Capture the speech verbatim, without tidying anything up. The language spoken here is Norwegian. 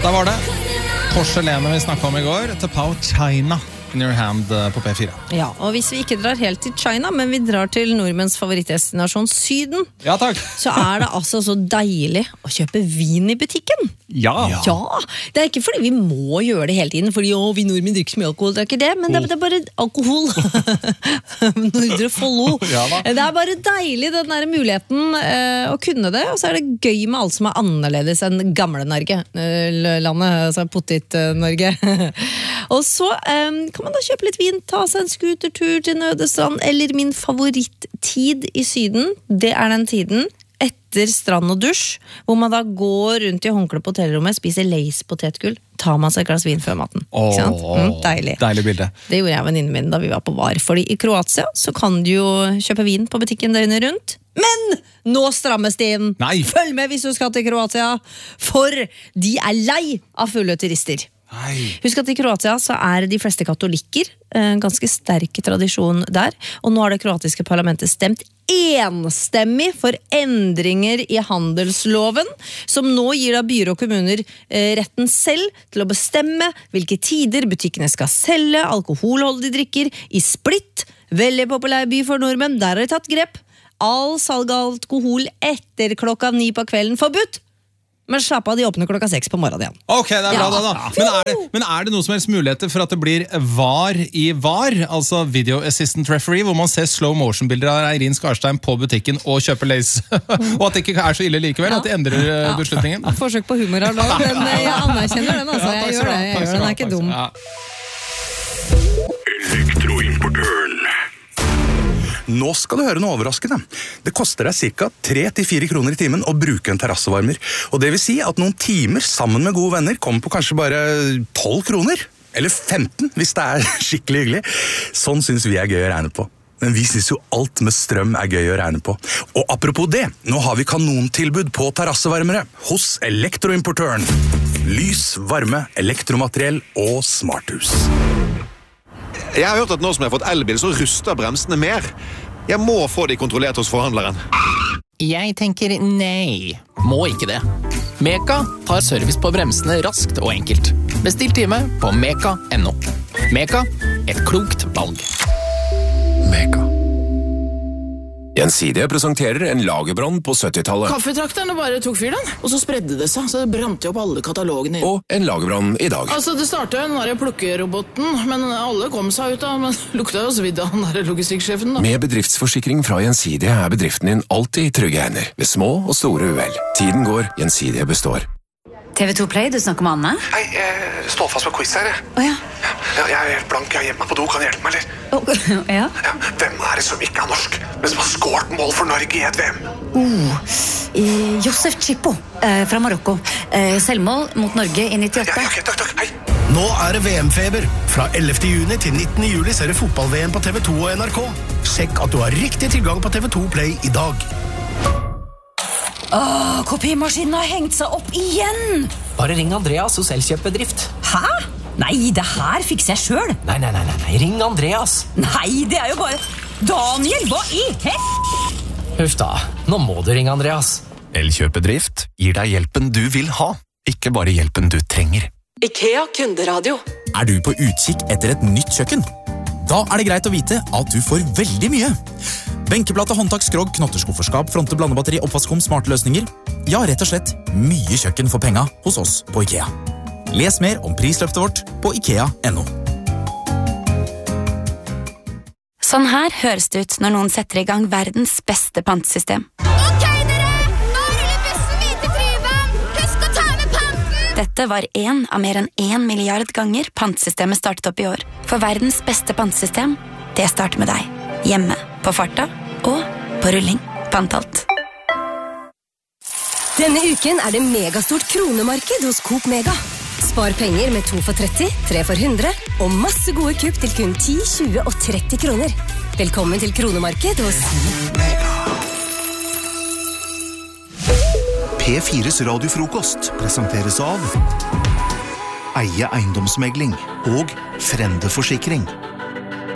Da var det porselenet vi snakket om i går, Tapao China in your hand på P fire. Ja, og hvis vi ikke drar helt til China, men vi drar til nordmenns favorittdestinasjon Syden, Ja, takk. så er det altså så deilig å kjøpe vin i butikken. Ja. Ja, det er ikke fordi vi må gjøre det hele tiden, fordi å, vi nordmenn drikker så mye alkohol, det er ikke det, men det er, det er bare alkohol. Nordre Follo. Ja, da. Det er bare deilig, den der muligheten eh, å kunne det, og så er det gøy med alt som er annerledes enn gamle Norge, eh, landet, altså Potit-Norge. Og så eh, kan man da kjøpe litt vin, ta seg en skutertur til Nødestrand, eller min favorittid i Syden, det er den tiden etter strand og dusj, hvor man da går rundt i håndkle på hotellrommet, spiser Lay's potetgull, tar man seg et glass vin før maten. Åh, ikke sant? Mm, deilig. Deilig bilde. Det gjorde jeg og venninnen min da vi var på var, fordi i Kroatia så kan du jo kjøpe vin på butikken døgnet rundt, men nå strammes det inn. Nei. Følg med hvis du skal til Kroatia, for de er lei av fulle turister. Nei. Husk at i Kroatia så er de fleste katolikker, en ganske sterk tradisjon der, og nå har det kroatiske parlamentet stemt enstemmig for endringer i handelsloven, som nå gir da byer og kommuner eh, retten selv til å bestemme hvilke tider butikkene skal selge alkoholholdige drikker i Split, veldig populær by for nordmenn, der har de tatt grep. All salg av alkohol etter klokka ni på kvelden forbudt. Men slapp av, de åpner klokka seks på morgenen igjen. Ok, det er bra Ja. da, da. Men er, det, men er det noe som helst muligheter for at det blir var i var, altså Video Assistant Referee, hvor man ser slow motion-bilder av Eirin Skarstein på butikken og kjøper Lay's, og at det ikke er så ille likevel, Ja. at de endrer ja. beslutningen? Forsøk på humor av lov, men jeg anerkjenner den, altså. Jeg gjør det, jeg gjør det, den er ikke dum. Ja. Elektroimportøren. Nå skal du høre noe overraskende. Det koster deg ca. tre til fire kroner i timen å bruke en terrassevarmer. Og det vil si at noen timer sammen med gode venner kommer på kanskje bare tolv kroner. Eller femten, hvis det er skikkelig hyggelig. Sånn synes vi er gøy å regne på. Men vi synes jo alt med strøm er gøy å regne på. Og apropos det, nå har vi kanontilbud på terrassevarmere hos Elektroimportøren. Lys, varme, elektromateriell og smarthus. Jeg har hørt at nå som jeg har fått elbil, så ruster bremsene mer. Jeg må få de kontrollert hos forhandleren. Jeg tenker nei, må ikke det. Meka tar service på bremsene raskt og enkelt. Bestill time på meka punktum no. Meka, et klokt valg. Meka. Gjensidige presenterer en lagerbrann på syttitallet. Kaffetrakterne bare tok fyr den, og så spredde det seg, så det brant jo opp alle katalogene. Og en lagerbrann i dag. Altså, det startet jo den der plukkeroboten, men alle kom seg ut da, men lukta jo svidd av den der logistikksjefen da. Med bedriftsforsikring fra Gjensidige er bedriften din alltid i trygge hender, ved små og store uhell. Tiden går, Gjensidige består. T V to Play, du snakker med Anne? Hei, jeg står fast med quiz her. Jeg. Åja. Ja, jeg er helt blank, jeg har gjemt meg på do, kan du hjelpe meg, eller? Oh, ja? Ja, hvem er det som ikke er norsk, men som har skåret mål for Norge i et V M? Oh, eh, Josef Chippo, eh, fra Marokko. Eh, selvmål mot Norge i nittiåtte. Ja, ja, ok, takk, takk, hei. Nå er det V M-feber. Fra ellevte juni til nittende juli ser du fotball-V M på T V to og N R K. Sjekk at du har riktig tilgang på T V to Play i dag. Åh, kopimaskinen har hengt seg opp igjen! Bare ring Andreas hos Elkjøp-bedrift. Hæ? Nei, det her fikser jeg selv. Nei, nei, nei, nei, ring Andreas. Nei, det er jo bare... Daniel, hva i hel... Huff da, nå må du ringe Andreas. Elkjøp-bedrift gir deg hjelpen du vil ha, ikke bare hjelpen du trenger. IKEA kunderadio. Er du på utkikk etter et nytt kjøkken? Da er det greit å vite at du får veldig mye. Benkeplate, håndtak, skrog, knotterskufferskap, fronte, blandebatteri, oppvaskkom, smarte løsninger. Ja, rett og slett mye kjøkken for penga hos oss på IKEA. Les mer om prisløftet vårt på ikea punktum no. Sånn her høres det ut når noen setter i gang verdens beste pantesystem. Ok, dere! Nå ruller bussen videre til Tryvann! Husk å ta med panten! Dette var en av mer enn en milliard ganger pantesystemet startet opp i år. For verdens beste pantesystem, det starter med deg. Hjemme, på farta og på rulling. Pantalt. Denne uken er det megastort kronemarked hos Coop Mega. Spar penger med to for tretti, tre for hundre og masse gode kupp til kun ti, tjue og tretti kroner. Velkommen til kronemarked hos Mega. P fires radiofrokost presenteres av Eie eiendomsmegling og Frende Forsikring.